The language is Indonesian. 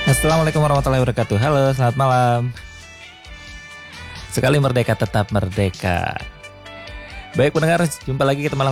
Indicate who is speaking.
Speaker 1: Assalamualaikum warahmatullahi wabarakatuh. Halo, selamat malam. Sekali merdeka tetap merdeka. Baik pendengar, jumpa lagi kita malam